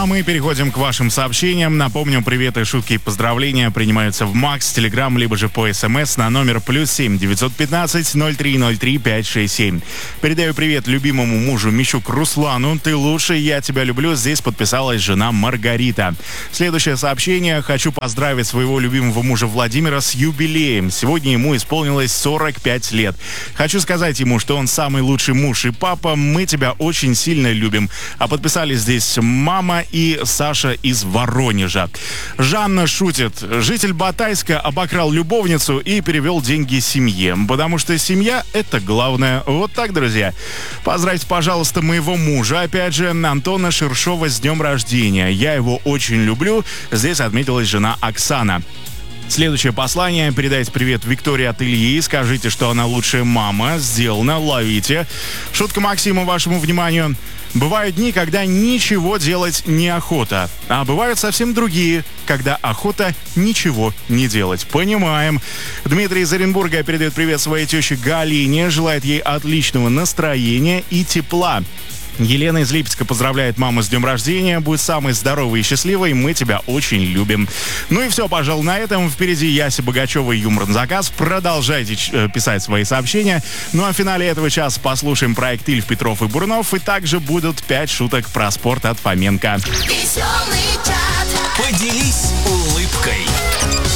А мы переходим к вашим сообщениям. Напомню, приветы, шутки и поздравления принимаются в Макс, Телеграм, либо же по СМС на номер +7 915 0303 567. Передаю привет любимому мужу Мищук Руслану. Ты лучший, я тебя люблю. Здесь подписалась жена Маргарита. Следующее сообщение. Хочу поздравить своего любимого мужа Владимира с юбилеем. Сегодня ему исполнилось 45 лет. Хочу сказать ему, что он самый лучший муж и папа. Мы тебя очень сильно любим. А подписали здесь мама и Саша из Воронежа. Жанна шутит. Житель Батайска обокрал любовницу и перевел деньги семье. Потому что семья — это главное. Вот так, друзья. Поздравьте, пожалуйста, моего мужа. Опять же, Антона Шершова с днем рождения. Я его очень люблю. Здесь отметилась жена Оксана. Следующее послание. Передайте привет Виктории от Ильи. Скажите, что она лучшая мама. Сделано. Ловите. Шутка Максиму вашему вниманию. Бывают дни, когда ничего делать неохота. А бывают совсем другие, когда охота ничего не делать. Понимаем. Дмитрий из Оренбурга передает привет своей теще Галине. Желает ей отличного настроения и тепла. Елена из Липецка поздравляет маму с днем рождения. Будь самой здоровой и счастливой. Мы тебя очень любим. Ну и все, пожалуй, на этом. Впереди Яся Богачева и юмор на заказ. Продолжайте писать свои сообщения. Ну а в финале этого часа послушаем проект Ильф, Петров и Бурунов. И также будут 5 шуток про спорт от Фоменко. Поделись улыбкой.